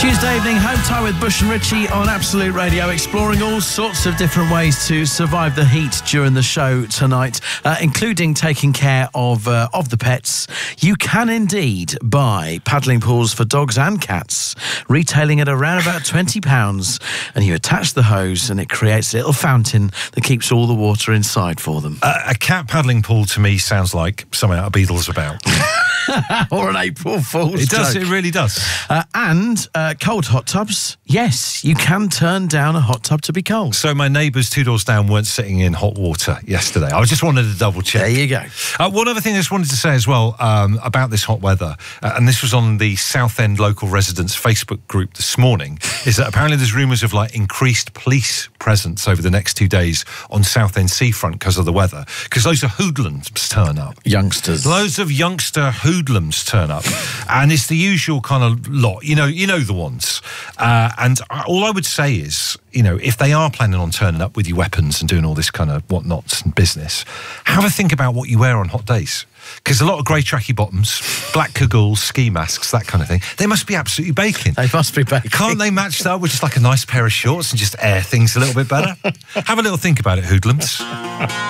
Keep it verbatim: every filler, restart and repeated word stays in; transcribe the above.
Tuesday evening, home time with Bush and Richie on Absolute Radio, exploring all sorts of different ways to survive the heat during the show tonight, uh, including taking care of uh, of the pets. You can indeed buy paddling pools for dogs and cats, retailing at around about twenty pounds, and you attach the hose and it creates a little fountain that keeps all the water inside for them. Uh, a cat paddling pool to me sounds like something out of Beatles About. Or an April Fool's It does, joke. it really does. Uh, and uh, cold hot tubs. Yes, you can turn down a hot tub to be cold. So my neighbours two doors down weren't sitting in hot water yesterday. I just wanted to double check. There you go. Uh, one other thing I just wanted to say as well um, about this hot weather, uh, and this was on the Southend Local Residents Facebook group this morning, is that apparently there's rumours of like increased police presence over the next two days on Southend seafront because of the weather, because loads of hoodlums turn up. Youngsters. Loads of youngster hoodlums turn up, and it's the usual kind of lot. You know, you know the ones. Uh, and all I would say is, you know, if they are planning on turning up with your weapons and doing all this kind of whatnots and business, have a think about what you wear on hot days. Because a lot of grey tracky bottoms, black cagoules, ski masks, that kind of thing, they must be absolutely baking. They must be baking. Can't they match that with just like a nice pair of shorts and just air things a little bit better? Have a little think about it, hoodlums.